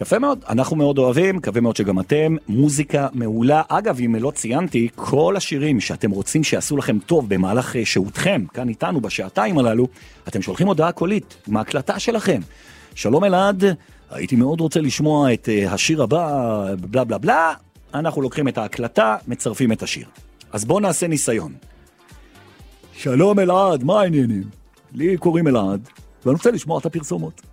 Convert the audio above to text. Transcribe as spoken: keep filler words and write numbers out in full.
יפה מאוד, אנחנו מאוד אוהבים, מקווה מאוד שגם אתם, מוזיקה מעולה. אגב, אם לא ציינתי, כל השירים שאתם רוצים שיעשו לכם טוב במהלך שהותכם, כאן איתנו בשעתיים הללו, אתם שולחים הודעה קולית מהקלטה שלכם. שלום אלעד, הייתי מאוד רוצה לשמוע את השיר הבא, בלה בלה בלה, אנחנו לוקחים את ההקלטה, מצרפים את השיר. אז בואו נעשה ניסיון. שלום אלעד, מה העניינים? לי קוראים אלעד, ואני רוצה לשמוע את הפרסומות.